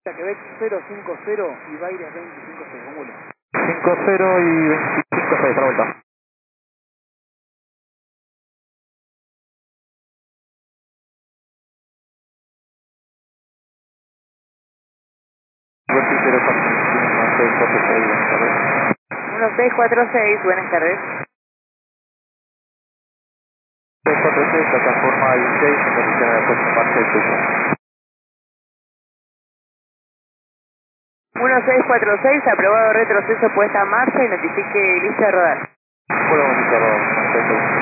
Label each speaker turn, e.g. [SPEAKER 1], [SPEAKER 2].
[SPEAKER 1] Quebec 050 y Baires 256, acumule.
[SPEAKER 2] 50 y 25, a la vuelta. Verticero
[SPEAKER 3] 1646, buenas tardes.
[SPEAKER 2] 1646, plataforma 16, en condiciones de puesta en marcha del tuyo.
[SPEAKER 3] 1646, aprobado retroceso puesta en marcha y notifique lista de rodar.
[SPEAKER 2] Bueno, bonito,